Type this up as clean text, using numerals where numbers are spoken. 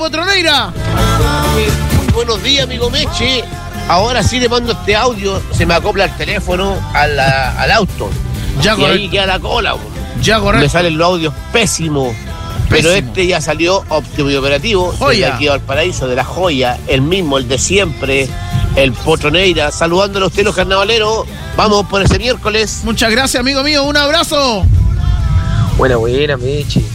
Potroneira. Muy buenos días, amigo Meche. Ahora sí le mando este audio, se me acopla el teléfono al auto. Ya y correcto. ahí queda la cola. Ya correcto. Me salen los audios pésimos. Pero este ya salió óptimo y operativo. Joya. De aquí al paraíso de la joya, el mismo, el de siempre, el Potroneira. Saludándole a usted, los carnavaleros. Vamos por ese miércoles. Muchas gracias, amigo mío. Un abrazo. Buena, Meche.